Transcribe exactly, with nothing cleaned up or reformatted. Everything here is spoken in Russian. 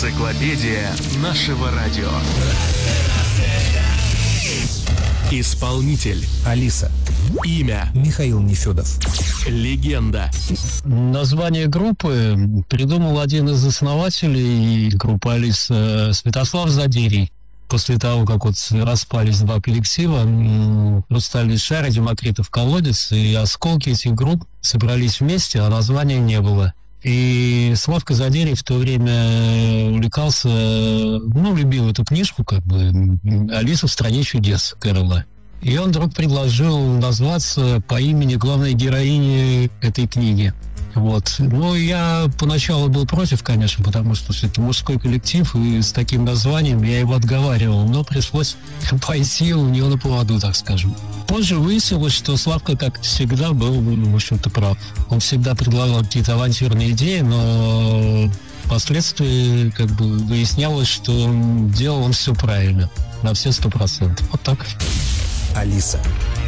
Энциклопедия нашего радио. Исполнитель Алиса. Имя Михаил Нефедов. Легенда. Название группы придумал один из основателей группы Алиса, Святослав Задерий. После того, как вот распались два коллектива, Хрустальный шар и Демокритов колодец, и осколки этих групп собрались вместе, а названия не было. И Славка Задерий в то время увлекался, ну, любил эту книжку, как бы, «Алиса в стране чудес» Кэрролла. И он вдруг предложил назваться по имени главной героини этой книги. Вот. Ну, я поначалу был против, конечно, потому что это мужской коллектив, и с таким названием я его отговаривал, но пришлось пойти у него на поводу, так скажем. Позже выяснилось, что Славка, как всегда, был, в общем-то, прав. Он всегда предлагал какие-то авантюрные идеи, но впоследствии как бы выяснялось, что делал он все правильно, на все сто процентов. Вот так. Алиса.